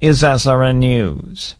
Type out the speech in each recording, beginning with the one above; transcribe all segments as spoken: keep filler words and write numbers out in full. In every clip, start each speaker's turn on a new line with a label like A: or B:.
A: is S R N News.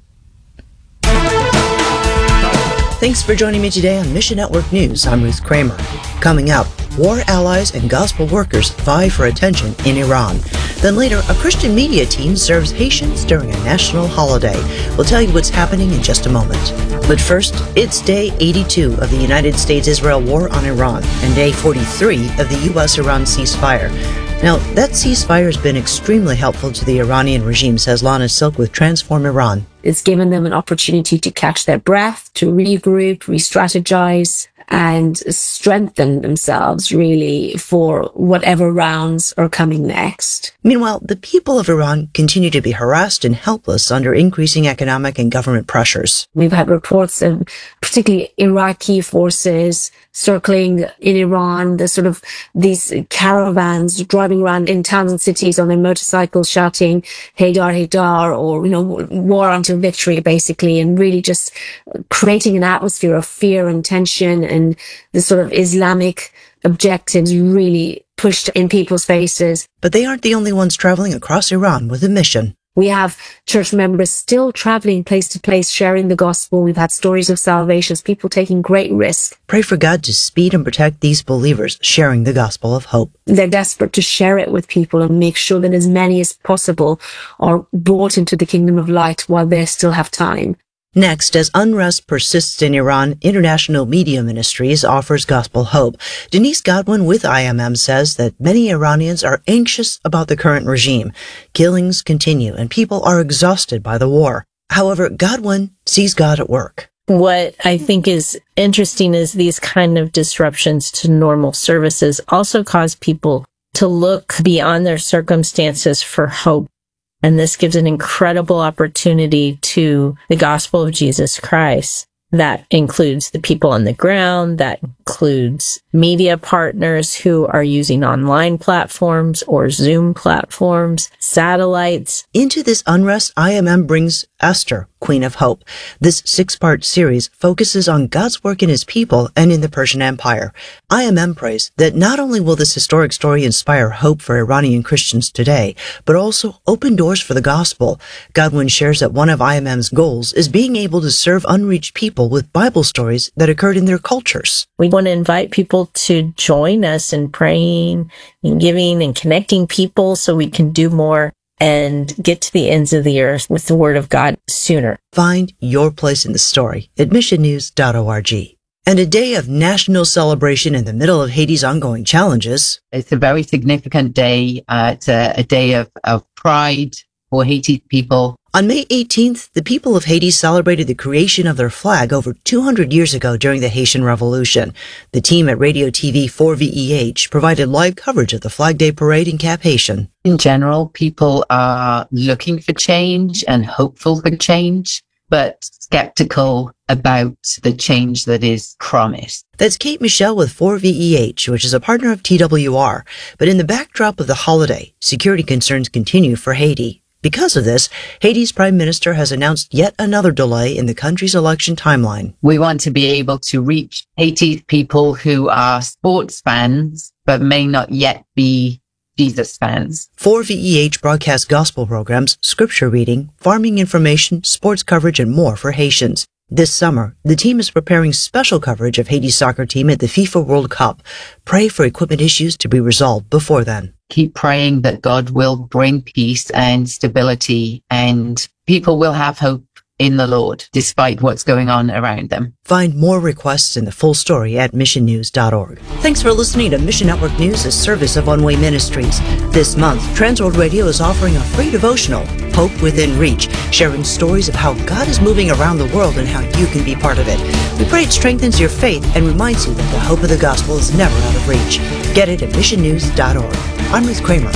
B: Thanks for joining me today on Mission Network News. I'm Ruth Kramer. Coming up, war allies and gospel workers vie for attention in Iran. Then later, a Christian media team serves Haitians during a national holiday. We'll tell you what's happening in just a moment. But first, it's day eighty-two of the United States-Israel war on Iran and day forty-three of the U S-Iran ceasefire. Now, that ceasefire has been extremely helpful to the Iranian regime, says Lana Silk with Transform Iran.
C: It's given them an opportunity to catch their breath, to regroup, re-strategize, and strengthen themselves, really, for whatever rounds are coming next.
B: Meanwhile, the people of Iran continue to be harassed and helpless under increasing economic and government pressures.
C: We've had reports of particularly Iraqi forces circling in Iran, the sort of these caravans driving around in towns and cities on their motorcycles shouting, Haydar, Haydar, or, you know, war until victory, basically, and really just creating an atmosphere of fear and tension, and the sort of Islamic objectives really pushed in people's faces.
B: But they aren't the only ones traveling across Iran with a mission.
C: We have church members still traveling place to place, sharing the gospel. We've had stories of salvations, people taking great risks.
B: Pray for God to speed and protect these believers sharing the gospel of hope.
C: They're desperate to share it with people and make sure that as many as possible are brought into the kingdom of light while they still have time.
B: Next, as unrest persists in Iran, International Media Ministries offers gospel hope. Denise Godwin with I M M says that many Iranians are anxious about the current regime. Killings continue and people are exhausted by the war. However, Godwin sees God at work.
D: What I think is interesting is these kind of disruptions to normal services also cause people to look beyond their circumstances for hope. And this gives an incredible opportunity to the gospel of Jesus Christ. That includes the people on the ground. That includes media partners who are using online platforms or Zoom platforms, satellites.
B: Into this unrest, I M M brings Esther, Queen of Hope. This six-part series focuses on God's work in his people and in the Persian Empire. I M M prays that not only will this historic story inspire hope for Iranian Christians today, but also open doors for the gospel. Godwin shares that one of I M M's goals is being able to serve unreached people with Bible stories that occurred in their cultures.
D: We want to invite people to join us in praying and giving and connecting people so we can do more and get to the ends of the earth with the Word of God sooner.
B: Find your place in the story at mission news dot org. And a day of national celebration in the middle of Haiti's ongoing challenges.
E: It's a very significant day. Uh, it's a, a day of, of pride for Haiti's people.
B: On May eighteenth, the people of Haiti celebrated the creation of their flag over two hundred years ago during the Haitian Revolution. The team at Radio T V four V E H provided live coverage of the Flag Day Parade in Cap-Haïtien.
E: In general, people are looking for change and hopeful for change, but skeptical about the change that is promised.
B: That's Kate Michelle with four V E H, which is a partner of T W R. But in the backdrop of the holiday, security concerns continue for Haiti. Because of this, Haiti's Prime Minister has announced yet another delay in the country's election timeline.
E: We want to be able to reach Haiti's people who are sports fans, but may not yet be Jesus fans.
B: four V E H broadcasts gospel programs, scripture reading, farming information, sports coverage, and more for Haitians. This summer, the team is preparing special coverage of Haiti's soccer team at the FIFA World Cup. Pray for equipment issues to be resolved before then.
E: Keep praying that God will bring peace and stability, and people will have hope in the Lord, despite what's going on around them.
B: Find more requests in the full story at mission news dot org. Thanks for listening to Mission Network News, a service of One Way Ministries. This month, Transworld Radio is offering a free devotional, Hope Within Reach, sharing stories of how God is moving around the world and how you can be part of it. We pray it strengthens your faith and reminds you that the hope of the gospel is never out of reach. Get it at mission news dot org. I'm Ruth Kramer.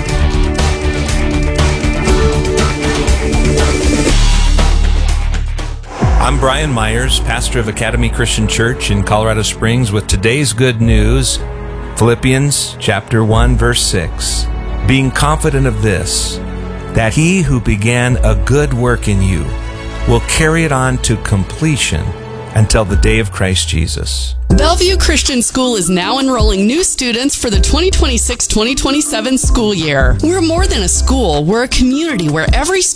F: I'm Brian Myers, pastor of Academy Christian Church in Colorado Springs, with today's good news, Philippians chapter one, verse six. Being confident of this, that he who began a good work in you will carry it on to completion until the day of Christ Jesus.
G: Bellevue Christian School is now enrolling new students for the twenty twenty-six twenty twenty-seven school year. We're more than a school. We're a community where every